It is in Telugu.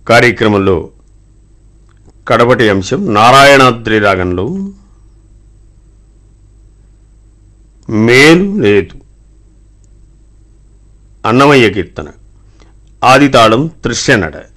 కార్యక్రమంలో కడపటి అంశం నారాయణాద్రి రాగంలో మేలు లేదు అన్నమయ్య కీర్తన, ఆదితాళం త్రిశ్యనడ.